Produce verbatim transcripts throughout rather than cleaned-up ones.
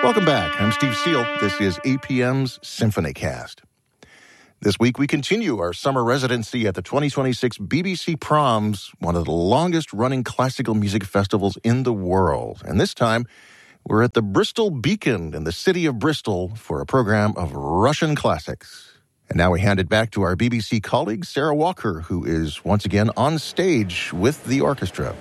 Welcome back. I'm Steve Seal. This is A P M's Symphony Cast. This week, we continue our summer residency at the twenty twenty-six B B C Proms, one of the longest-running classical music festivals in the world. And this time, we're at the Bristol Beacon in the city of Bristol for a program of Russian classics. And now we hand it back to our B B C colleague, Sarah Walker, who is once again on stage with the orchestra.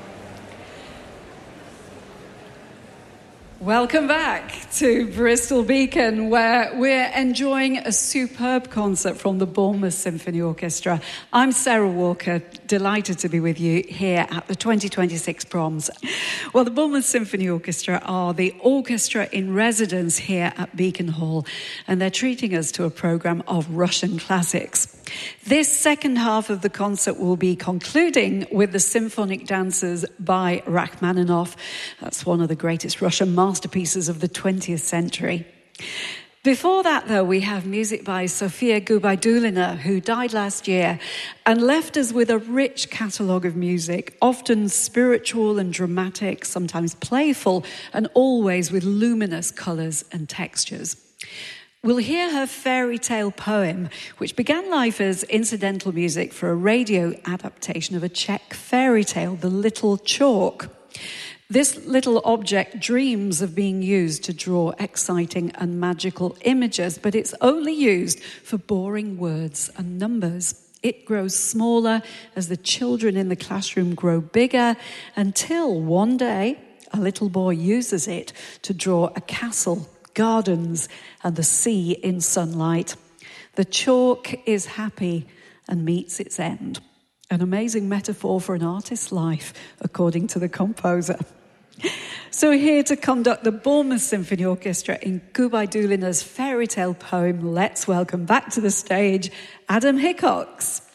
Welcome back to Bristol Beacon, where we're enjoying a superb concert from the Bournemouth Symphony Orchestra. I'm Sarah Walker, delighted to be with you here at the twenty twenty-six Proms. Well, the Bournemouth Symphony Orchestra are the orchestra in residence here at Beacon Hall, and they're treating us to a programme of Russian classics. This second half of the concert will be concluding with the Symphonic Dances by Rachmaninoff. That's one of the greatest Russian masterpieces of the twentieth century. Before that, though, we have music by Sofia Gubaidulina, who died last year and left us with a rich catalogue of music, often spiritual and dramatic, sometimes playful, and always with luminous colours and textures. We'll hear her fairy tale poem, which began life as incidental music for a radio adaptation of a Czech fairy tale, The Little Chalk. This little object dreams of being used to draw exciting and magical images, but it's only used for boring words and numbers. It grows smaller as the children in the classroom grow bigger, until one day a little boy uses it to draw a castle, gardens, and the sea in sunlight. The chalk is happy and meets its end. An amazing metaphor for an artist's life, according to the composer. So here to conduct the Bournemouth Symphony Orchestra in Gubaidulina's fairy tale poem, let's welcome back to the stage Adam Hickox.